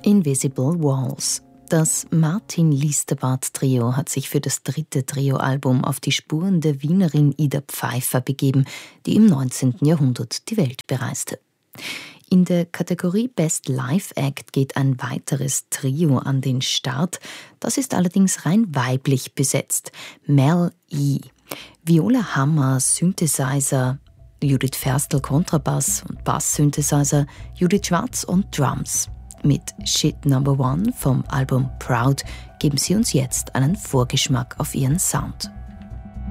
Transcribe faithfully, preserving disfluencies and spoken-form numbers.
Invisible Walls. Das Martin-Liesterbart-Trio hat sich für das dritte Trio-Album auf die Spuren der Wienerin Ida Pfeiffer begeben, die im neunzehnten Jahrhundert die Welt bereiste. In der Kategorie Best Live Act geht ein weiteres Trio an den Start. Das ist allerdings rein weiblich besetzt. Mel E. Viola Hammer, Synthesizer, Judith Ferstl Kontrabass und Bass-Synthesizer, Judith Schwarz und Drums. Mit Shit Number One vom Album Proud geben sie uns jetzt einen Vorgeschmack auf ihren Sound.